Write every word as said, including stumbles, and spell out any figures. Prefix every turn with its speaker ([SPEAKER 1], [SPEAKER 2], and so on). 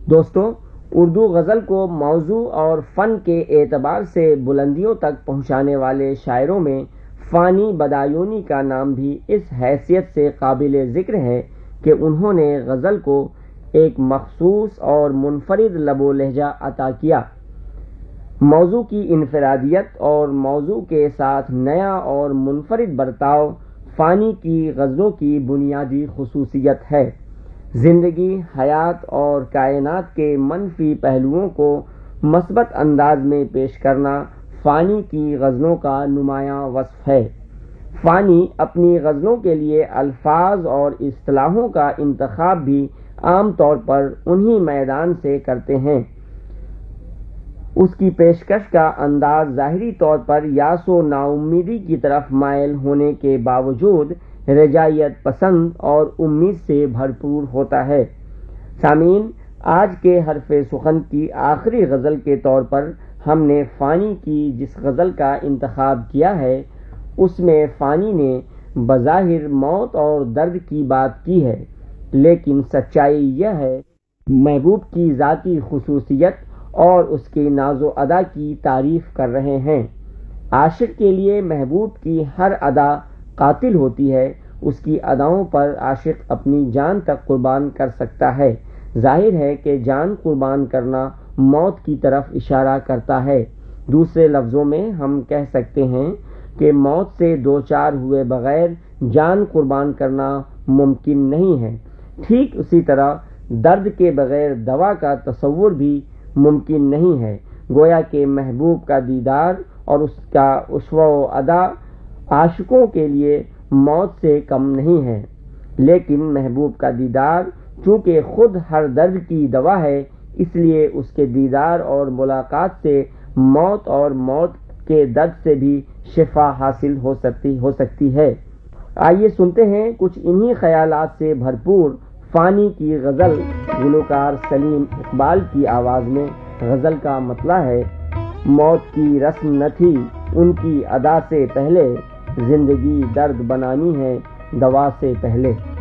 [SPEAKER 1] دوستو، اردو غزل کو موضوع اور فن کے اعتبار سے بلندیوں تک پہنچانے والے شاعروں میں فانی بدایونی کا نام بھی اس حیثیت سے قابل ذکر ہے کہ انہوں نے غزل کو ایک مخصوص اور منفرد لب و لہجہ عطا کیا۔ موضوع کی انفرادیت اور موضوع کے ساتھ نیا اور منفرد برتاؤ فانی کی غزلوں کی بنیادی خصوصیت ہے۔ زندگی، حیات اور کائنات کے منفی پہلوؤں کو مثبت انداز میں پیش کرنا فانی کی غزلوں کا نمایاں وصف ہے۔ فانی اپنی غزلوں کے لیے الفاظ اور اصطلاحوں کا انتخاب بھی عام طور پر انہی میدان سے کرتے ہیں۔ اس کی پیشکش کا انداز ظاہری طور پر یاس و ناامیدی کی طرف مائل ہونے کے باوجود رجائیت پسند اور امید سے بھرپور ہوتا ہے۔ سامعین، آج کے حرف سخن کی آخری غزل کے طور پر ہم نے فانی کی جس غزل کا انتخاب کیا ہے، اس میں فانی نے بظاہر موت اور درد کی بات کی ہے، لیکن سچائی یہ ہے محبوب کی ذاتی خصوصیت اور اس کے ناز و ادا کی تعریف کر رہے ہیں۔ عاشق کے لیے محبوب کی ہر ادا قاتل ہوتی ہے، اس کی اداؤں پر عاشق اپنی جان تک قربان کر سکتا ہے۔ ظاہر ہے کہ جان قربان کرنا موت کی طرف اشارہ کرتا ہے۔ دوسرے لفظوں میں ہم کہہ سکتے ہیں کہ موت سے دوچار ہوئے بغیر جان قربان کرنا ممکن نہیں ہے۔ ٹھیک اسی طرح درد کے بغیر دوا کا تصور بھی ممکن نہیں ہے۔ گویا کہ محبوب کا دیدار اور اس کا اسوہ و ادا عاشقوں کے لیے موت سے کم نہیں ہے، لیکن محبوب کا دیدار چونکہ خود ہر درد کی دوا ہے، اس لیے اس کے دیدار اور ملاقات سے موت اور موت کے درد سے بھی شفا حاصل ہو سکتی ہو سکتی ہے۔ آئیے سنتے ہیں کچھ انہی خیالات سے بھرپور فانی کی غزل گلوکار سلیم اقبال کی آواز میں۔ غزل کا مطلع ہے: موت کی رسم نہ تھی ان کی ادا سے پہلے، زندگی درد بنانی ہے دوا سے پہلے۔